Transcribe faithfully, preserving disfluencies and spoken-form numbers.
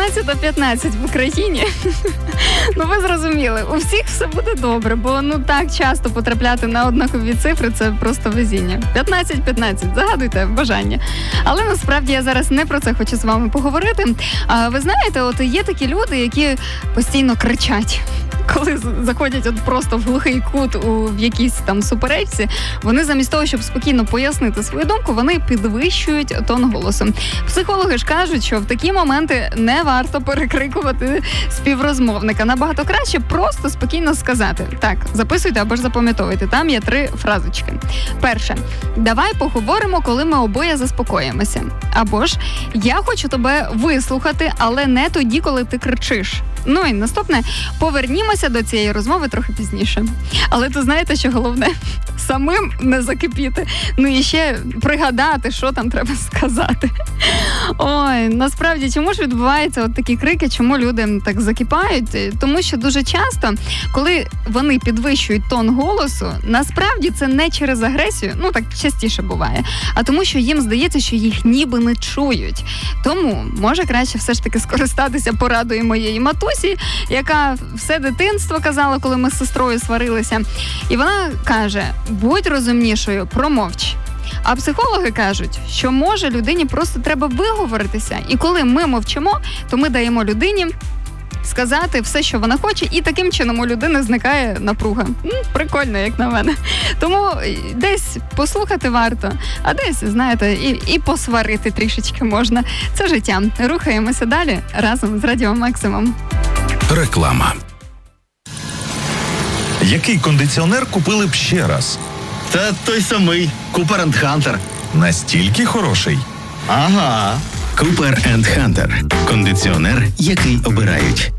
п'ятнадцята п'ятнадцять в Україні. Ну, ви зрозуміли, у всіх все буде добре, бо ну так часто потрапляти на однакові цифри – це просто везіння. п'ятнадцять п'ятнадцять, загадуйте бажання. Але насправді я зараз не про це хочу з вами поговорити. А ви знаєте, от є такі люди, які постійно кричать. Коли заходять от просто в глухий кут у в якійсь там суперечці, вони замість того, щоб спокійно пояснити свою думку, вони підвищують тон голосу. Психологи ж кажуть, що в такі моменти не варто перекрикувати співрозмовника. Набагато краще просто спокійно сказати. Так, записуйте або ж запам'ятовуйте. Там є три фразочки. Перше. Давай поговоримо, коли ми обоє заспокоїмося. Або ж я хочу тебе вислухати, але не тоді, коли ти кричиш. Ну і наступне. Повернімося до цієї розмови трохи пізніше. Але то знаєте, що головне? Самим не закипіти. Ну і ще пригадати, що там треба сказати. Ой, насправді, чому ж відбуваються от такі крики, чому люди так закипають? Тому що дуже часто, коли вони підвищують тон голосу, насправді це не через агресію, ну так частіше буває, а тому, що їм здається, що їх ніби не чують. Тому, може краще все ж таки скористатися порадою моєї матусі, яка все дитинство казала, коли ми з сестрою сварилися. І вона каже, будь розумнішою, промовч. А психологи кажуть, що може людині просто треба виговоритися. І коли ми мовчимо, то ми даємо людині сказати все, що вона хоче, і таким чином у людини зникає напруга. М, прикольно, як на мене. Тому десь послухати варто, а десь, знаєте, і, і посварити трішечки можна. Це життя. Рухаємося далі разом з Радіо Максимум. Реклама. Який кондиціонер купили б ще раз? Та той самий. Cooper енд Hunter. Настільки хороший? Ага. Cooper енд Hunter. Кондиціонер, який обирають.